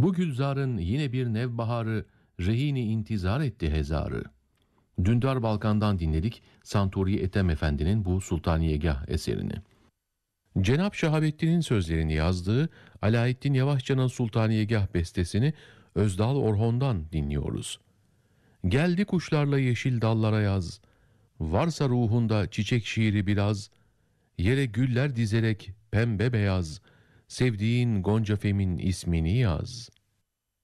Bu gülzarın yine bir nevbaharı, rehini intizar etti hezarı. Dündar Balkan'dan dinledik Santuri Ethem Efendi'nin bu Sultaniyegah eserini. Cenab Şahabettin'in sözlerini yazdığı Alaeddin Yavaşçı'nın Sultaniyegah bestesini Özdal Orhon'dan dinliyoruz. Geldi kuşlarla yeşil dallara yaz, varsa ruhunda çiçek şiiri biraz, yere güller dizerek pembe beyaz, sevdiğin Gonca Fem'in ismini yaz.''